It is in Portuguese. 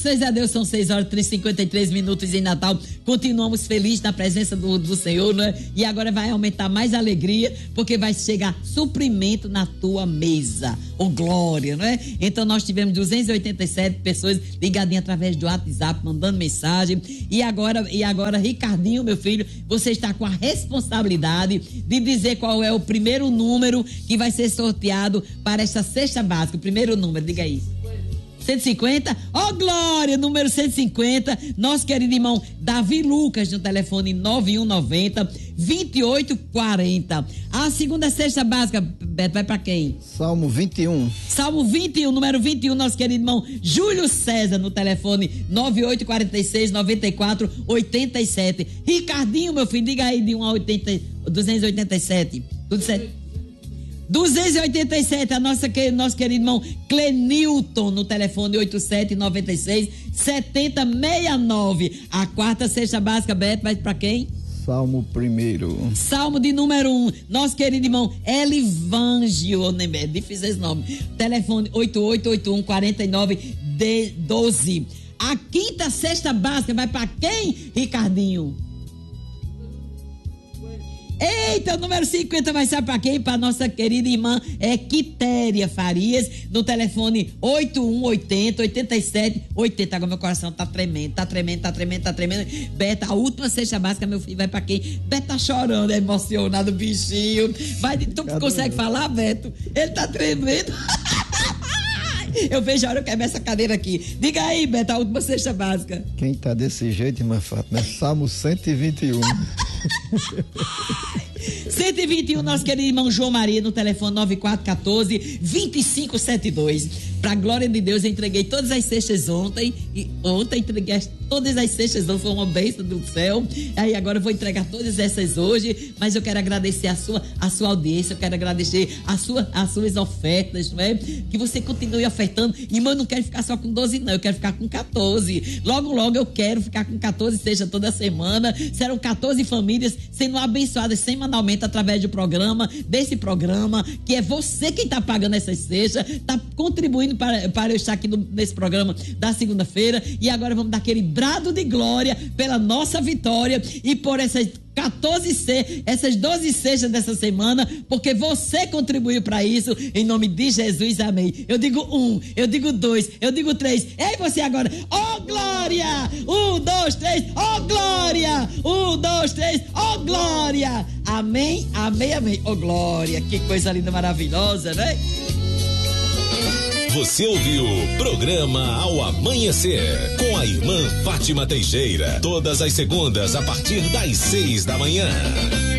Graças a Deus, são 6h53 em Natal. Continuamos felizes na presença do Senhor, né? E agora vai aumentar mais alegria, porque vai chegar suprimento na tua mesa. Ô, glória, não é? Então nós tivemos 287 pessoas ligadinhas através do WhatsApp, mandando mensagem. E agora, Ricardinho, meu filho, você está com a responsabilidade de dizer qual é o primeiro número que vai ser sorteado para esta cesta básica. O primeiro número, diga aí. 150? Ó, glória, número 150, nosso querido irmão Davi Lucas, no telefone 9190-2840. A segunda cesta básica, Beto, vai pra quem? Salmo 21. Salmo 21, número 21, nosso querido irmão Júlio César, no telefone 9846-9487. Ricardinho, meu filho, diga aí de 1 a 287. Tudo certo? 287, nosso querido irmão Clenilton, no telefone 8796-7069. A quarta cesta básica, Beto, vai pra quem? Salmo 1. Salmo de número 1, nosso querido irmão Elivangio, nem é difícil esse nome. Telefone 8881-4912. A quinta cesta básica vai pra quem, Ricardinho? Eita, o número 50 vai ser para quem? Para nossa querida irmã Quitéria Farias, no telefone 8180-8780. Agora meu coração tá tremendo. Beto, a última cesta básica, meu filho, vai para quem? Beto tá chorando, é emocionado, bichinho. Tu consegue falar, Beto? Ele tá tremendo. Eu vejo a hora que eu quebro essa cadeira aqui. Diga aí, Beto, a última cesta básica. Quem tá desse jeito, irmã Fátima, é Salmo 121. 121, nosso querido irmão João Maria, no telefone 9414-2572. Pra glória de Deus, eu entreguei todas as cestas ontem. E ontem entreguei todas as cestas, foi uma bênção do céu. Aí agora eu vou entregar todas essas hoje. Mas eu quero agradecer a sua audiência, eu quero agradecer as suas ofertas, não é? Que você continue ofertando. Irmão, eu não quero ficar só com 12, não, eu quero ficar com 14. Logo eu quero ficar com 14 cestas toda semana. Serão 14 famílias sendo abençoadas semanalmente através desse programa, que é você quem está pagando essas cestas, está contribuindo para eu estar aqui nesse programa da segunda-feira. E agora vamos dar aquele brado de glória pela nossa vitória e por essas 12 cestas dessa semana, porque você contribuiu para isso, em nome de Jesus, amém. Eu digo 1, eu digo 2, eu digo 3. Ei, você agora, ó, glória! 1, 2, 3, ó, glória! 1, 2, 3, ó, glória! Amém, amém, amém. Ó, glória! Que coisa linda, maravilhosa, né? Você ouviu Programa Ao Amanhecer, com a irmã Fátima Teixeira, todas as segundas a partir das 6 da manhã.